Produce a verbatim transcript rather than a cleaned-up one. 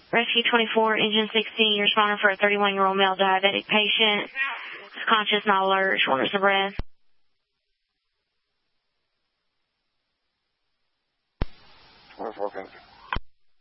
Rescue twenty-four, engine sixteen, you're responding for a thirty-one-year-old male diabetic patient. He's conscious, not alert, shortness of breath. twenty-four,